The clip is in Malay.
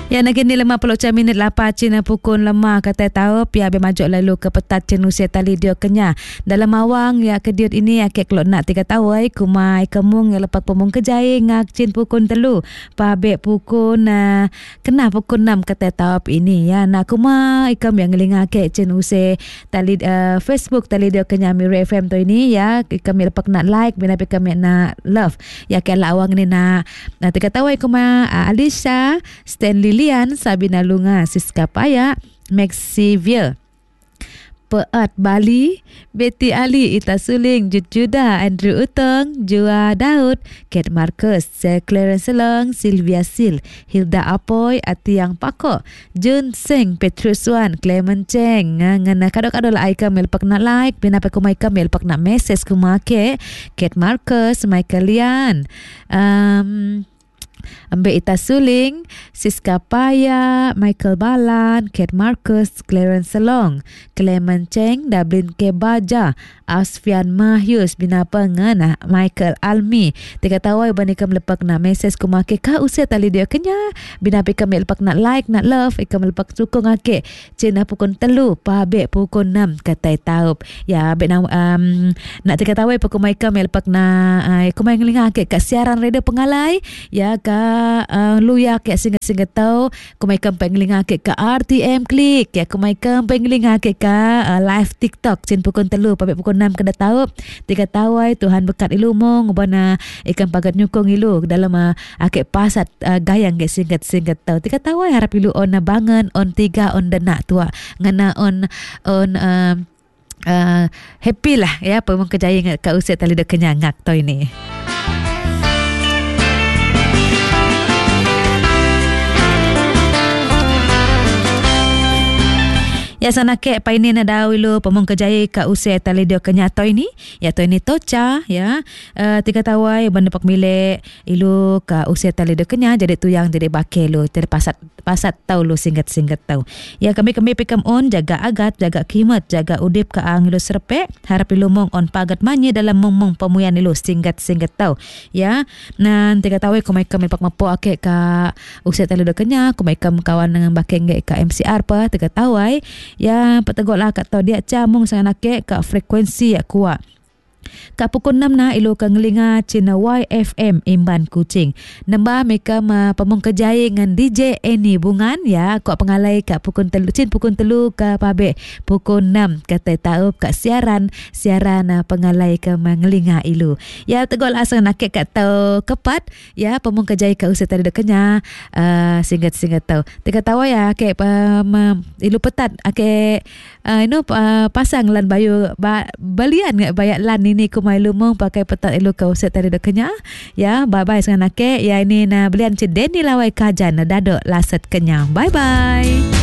Ya nak kini 50 minit lapa Cina pukul lemah kata tahu pia be majuk lalu ke petat cenusia tali dia kenya dalam awang ya kediut ini akek kelok nak 3 tahun kumai kemung ya lepak pemung kejai ngak cin pukul telu pabe pukul kena pukul 6 kata tahu ini ya nak kuma ikam yang ngelinga akek cenusia tali Facebook tali dia kenya Mira FM tu ini ya kami lepak nak like bina kami nak love ya ke awang ni nak 3 tahun kuma Alisha Stanley Lian, Sabina Lunga, Siska Paya, Maxivia, Peat Bali, Betty Ali, Ita Suling, Jud Juda, Andrew Utong, Jua Daud, Kate Marcus, Clarence Long, Sylvia Sil, Hilda Apoy, Atiang Pako, Jun Seng, Petrus Wan, Clement Cheng, ngana kado-kado lah Aika melpak nak like, bina pa kumaika melpak nak message kumake, Kate Marcus, Michael Lian, Ambe Ita Suling, Siska Paya, Michael Balan, Kate Marcus, Clarence Long, Clement Cheng, Dublin K. Baja, Asfian Mahyus, bina pengen Michael Almi. 3 tahun banikam lepak nak message kumake ka usia tali dia kenya, bina pikam lepak nak like, nak love, ikam lepak sukung ake. Cina pukul telu, pabe pukul 6 katai taup. Ya, nak 3 tahun pakumaikam lepak na kumai ngelinga ake ka siaran radio pengalai, ya ka luya ke singat-singat tau kumaikan penglinga ke RTM klik ya kumaikan penglinga ke live TikTok cin pukul telu pabe pukul 6 kena tahu 3 tawai Tuhan berkat ilu mong bana ikan pagat nyukong ilu dalam ake pasat gayang ke singat-singat tau 3 tawai harap ilu on bangan on 3 on denak tua ngana on happy lah ya pemung kejaya ka usia tali dak kenyangak tau ini. Ya sana ke pa ini na daw ilo pamong kejaya ka usia tali dia kenyato ini ya to ini toca ya 3 tawai banda pak mile ilo ka usia tali dia kenya jadi tu yang jadi bakelo terpasat tau lo singkat tau ya kami pikam on jaga agat jaga kimat jaga udip ka ang ilo serpe harap ilo mong on pagat manye dalam mong pemuyan ilo singkat tau ya nan 3 tawai kumai kami pak mapo ake ka usia tali dia kenya kumai kam kawan dengan bakeng ka MCR pa 3 tawai ya petegok lah kat tau dia camung sangat nakek kat frekuensi ya kuat kat pukul 6 na ilo ka ngelinga Cina YFM Imban Kuching namba mereka pemong kejaya dengan DJ Eni Bungan ya kuat pengalai kat pukul telu cin pukul telu ka pabe pukul 6 kata tahu kat siaran pengalai ke ngelinga ilo ya tegok lah sangat nakek kat tau kepat ya pemong kejaya kat usia tadi dekenya singkat tau 3 tahu ya ke ilo petat ake pasang lan bayu balian bayat lan ini kumai lumong pakai petat elu kau set tadi dekenya ya bye bye sangat nake ya ini na belian cedeni lawai kajan na dadok laset kenyang bye bye.